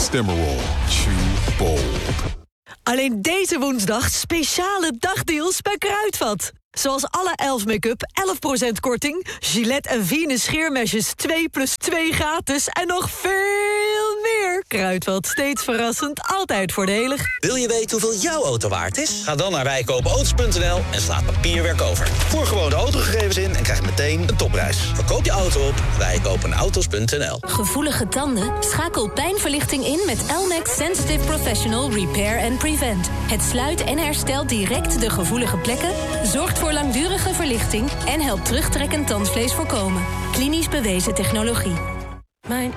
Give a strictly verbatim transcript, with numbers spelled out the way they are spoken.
Stemmerol. Chew bold. Alleen deze woensdag speciale dagdeals bij Kruidvat. Zoals alle elf make-up elf procent korting. Gillette en Venus scheermesjes twee plus twee gratis. En nog veel meer. Kruidvat, steeds verrassend, altijd voordelig. Wil je weten hoeveel jouw auto waard is? Ga dan naar wijkopenauto's punt n l en sla papierwerk over. Voer gewoon de autogegevens in en krijg meteen een topprijs. Verkoop je auto op wijkopenauto's punt n l. Gevoelige tanden? Schakel pijnverlichting in met Elmex Sensitive Professional Repair and Prevent. Het sluit en herstelt direct de gevoelige plekken, zorgt voor langdurige verlichting en helpt terugtrekkend tandvlees voorkomen. Klinisch bewezen technologie. Mijn